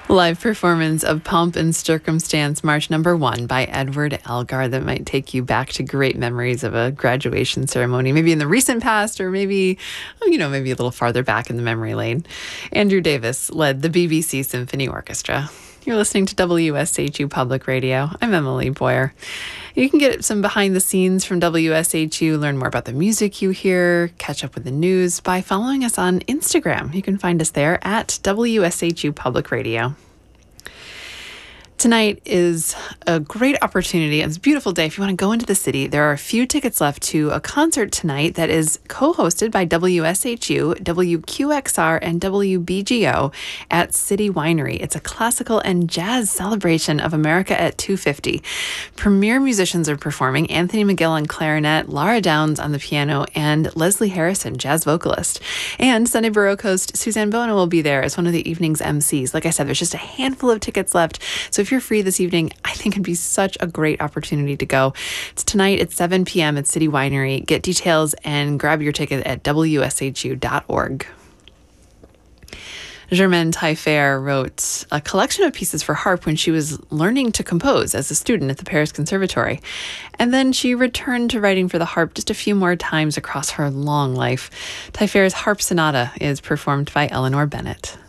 Live performance of Pomp and Circumstance March Number 1 by Edward Elgar that might take you back to great memories of a graduation ceremony, maybe in the recent past or maybe a little farther back in the memory lane. Andrew Davis led the BBC Symphony Orchestra. You're listening to WSHU Public Radio. I'm Emily Boyer. You can get some behind the scenes from WSHU, learn more about the music you hear, catch up with the news by following us on Instagram. You can find us there at WSHU Public Radio. Tonight is a great opportunity. It's a beautiful day. If you want to go into the city, there are a few tickets left to a concert tonight that is co-hosted by WSHU, WQXR, and WBGO at City Winery. It's a classical and jazz celebration of America at 250. Premier musicians are performing: Anthony McGill on clarinet, Laura Downs on the piano, and Leslie Harrison, jazz vocalist. And Sunday Baroque host Suzanne Bona will be there as one of the evening's MCs. Like I said, there's just a handful of tickets left. So if you're free this evening, I think it'd be such a great opportunity to go. It's tonight at 7 p.m. at City Winery. Get details and grab your ticket at wshu.org. Germaine Taillefer wrote a collection of pieces for harp when she was learning to compose as a student at the Paris Conservatory. And then she returned to writing for the harp just a few more times across her long life. Taillefer's Harp Sonata is performed by Eleanor Bennett.